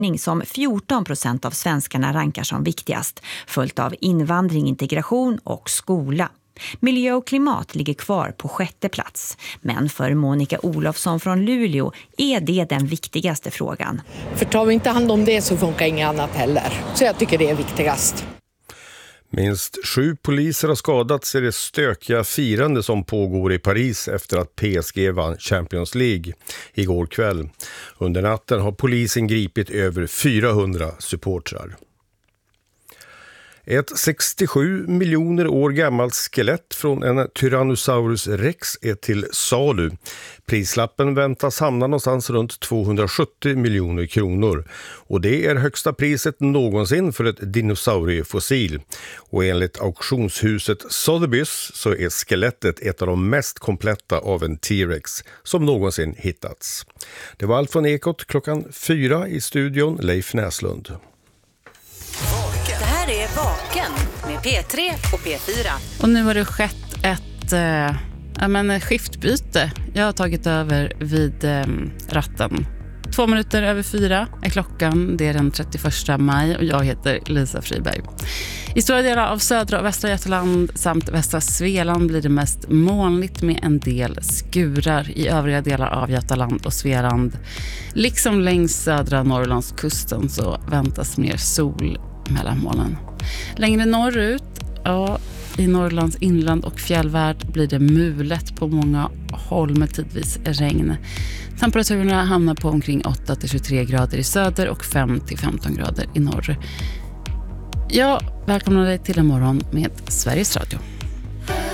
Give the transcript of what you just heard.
som 14% av svenskarna rankar som viktigast, följt av invandring, integration och skola. Miljö och klimat ligger kvar på 6:e plats, men för Monica Olofsson från Luleå är det den viktigaste frågan. För tar vi inte hand om det så funkar inget annat heller, så jag tycker det är viktigast. Minst 7 poliser har skadats i det stökiga firande som pågår i Paris efter att PSG vann Champions League igår kväll. Under natten har polisen gripit över 400 supportrar. Ett 67 miljoner år gammalt skelett från en Tyrannosaurus rex är till salu. Prislappen väntas hamna någonstans runt 270 miljoner kronor. Och det är högsta priset någonsin för ett dinosauriefossil. Och enligt auktionshuset Sotheby's så är skelettet ett av de mest kompletta av en T-rex som någonsin hittats. Det var allt från Ekot 4:00 i studion, Leif Näslund. Det här är Vaken med P3 och P4. Och nu har det skett ett skiftbyte. Jag har tagit över vid ratten. 2 minuter över 4 är klockan. Det är den 31 maj och jag heter Lisa Friberg. I stora delar av södra och västra Götaland samt västra Svealand blir det mest molnigt med en del skurar. I övriga delar av Götaland och Svealand, liksom längs södra Norrlandskusten, så väntas mer sol mellan molnen. Längre norrut, i Norrlands inland och fjällvärld, blir det mulet på många håll med tidvis regn. Temperaturerna hamnar på omkring 8-23 grader i söder och 5-15 grader i norr. Jag välkomnar dig till en morgon med Sveriges Radio.